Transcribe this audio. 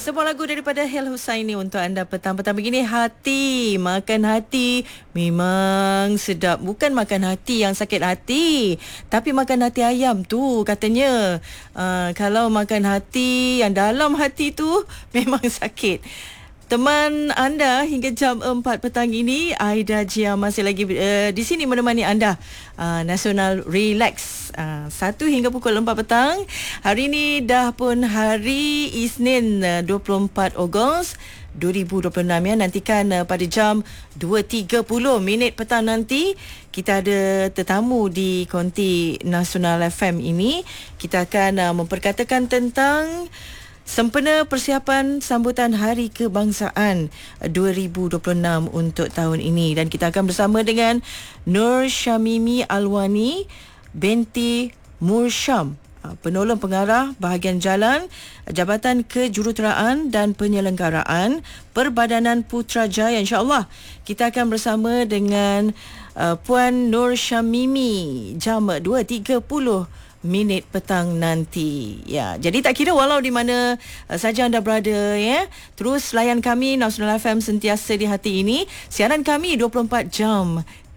Sebuah lagu daripada Hel Husaini untuk anda petang-petang begini. Hati, makan hati memang sedap. Bukan makan hati yang sakit hati, tapi makan hati ayam tu katanya. Kalau makan hati yang dalam hati tu memang sakit. Teman anda hingga jam 4 petang ini, Aida Jia masih lagi di sini menemani anda. Nasional Relax 1 hingga pukul 4 petang. Hari ini dah pun hari Isnin 24 Ogos 2026 ya. Nantikan pada jam 2.30 minit petang nanti kita ada tetamu di Konti Nasional FM ini. Kita akan memperkatakan tentang sempena persiapan sambutan Hari Kebangsaan 2026 untuk tahun ini, dan kita akan bersama dengan Nur Syamimi Alwani binti Mursyam, penolong pengarah bahagian jalan Jabatan Kejuruteraan dan Penyelenggaraan Perbadanan Putrajaya. InsyaAllah kita akan bersama dengan Puan Nur Syamimi jam 2.30 minit petang nanti. Ya, jadi tak kira walau di mana saja anda berada ya, terus layan kami Nasional FM sentiasa di hati ini. Siaran kami 24 jam